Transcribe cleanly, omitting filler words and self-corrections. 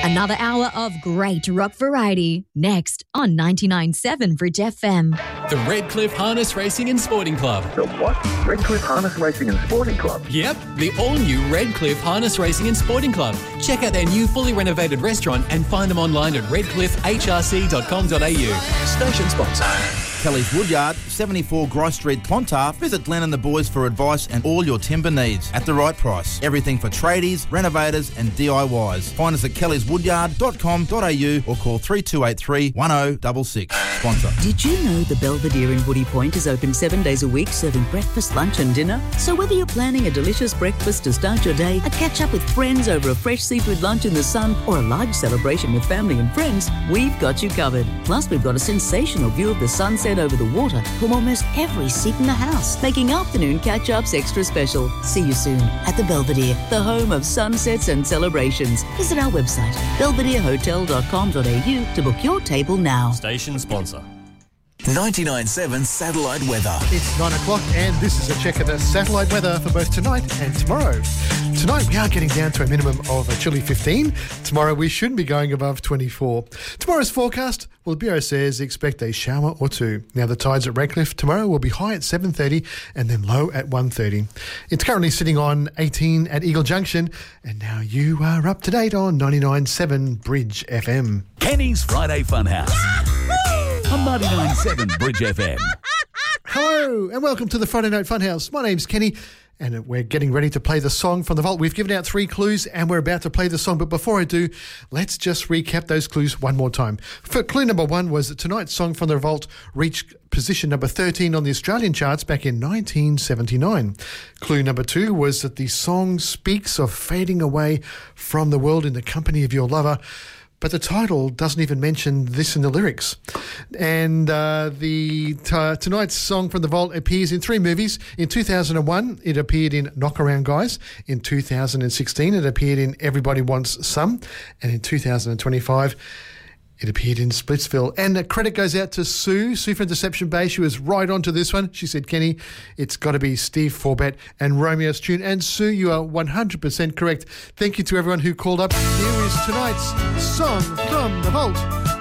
Another hour of great rock variety next on 99.7 Bridge FM. The Redcliffe Harness Racing and Sporting Club. The what? Redcliffe Harness Racing and Sporting Club? Yep, the all-new Redcliffe Harness Racing and Sporting Club. Check out their new fully renovated restaurant and find them online at redcliffehrc.com.au. Station sponsor. Kelly's Woodyard, 74 Grice Street, Clontarf. Visit Glenn and the boys for advice and all your timber needs at the right price. Everything for tradies, renovators and DIYs. Find us at kellyswoodyard.com.au or call 3283 1066. Sponsor. Did you know the Belvedere in Woody Point is open 7 days a week, serving breakfast, lunch and dinner? So whether you're planning a delicious breakfast to start your day, a catch up with friends over a fresh seafood lunch in the sun, or a large celebration with family and friends, we've got you covered. Plus, we've got a sensational view of the sunset over the water from almost every seat in the house, making afternoon catch-ups extra special. See you soon at the Belvedere, the home of sunsets and celebrations. Visit our website, belvederehotel.com.au to book your table now. Station sponsor. 99.7 Satellite Weather. It's 9 o'clock and this is a check of the satellite weather for both tonight and tomorrow. Tonight we are getting down to a minimum of a chilly 15. Tomorrow we shouldn't be going above 24. Tomorrow's forecast, well, the Bureau says expect a shower or two. Now the tides at Redcliffe tomorrow will be high at 7:30 and then low at 1:30. It's currently sitting on 18 at Eagle Junction, and now you are up to date on 99.7 Bridge FM. Kenny's Friday Funhouse. On 99.7 Bridge FM. Hello and welcome to the Friday Night Funhouse. My name's Kenny and we're getting ready to play the song from the vault. We've given out 3 clues and we're about to play the song. But before I do, let's just recap those clues one more time. For clue number 1 was that tonight's song from the vault reached position number 13 on the Australian charts back in 1979. Clue number 2 was that the song speaks of fading away from the world in the company of your lover, but the title doesn't even mention this in the lyrics. And tonight's song from the vault appears in 3 movies. In 2001, it appeared in Knock Around Guys. In 2016, it appeared in Everybody Wants Some. And in 2025, it appeared in Splitsville. And the credit goes out to Sue from Deception Bay. She was right on to this one. She said, Kenny, it's got to be Steve Forbett and Romeo's Tune. And Sue, you are 100% correct. Thank you to everyone who called up. Here is tonight's song from the vault.